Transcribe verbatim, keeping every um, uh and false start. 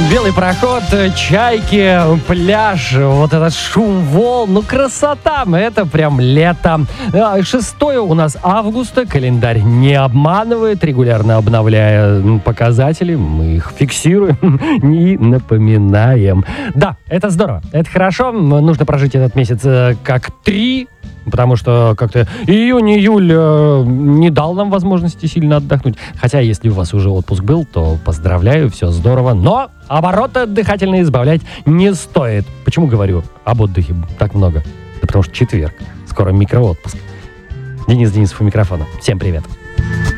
Белый проход, чайки, пляж, вот этот шум волн, ну красота, это прям лето. шестое у нас августа, календарь не обманывает, регулярно обновляя показатели, мы их фиксируем и напоминаем. Да, это здорово, это хорошо, нужно прожить этот месяц как три, потому что как-то июнь-июль э, не дал нам возможности сильно отдохнуть. Хотя, если у вас уже отпуск был, то поздравляю, все здорово. Но обороты дыхательные избавлять не стоит. Почему говорю об отдыхе так много? Да потому что четверг. Скоро микроотпуск. Денис Денисов у микрофона. Всем привет.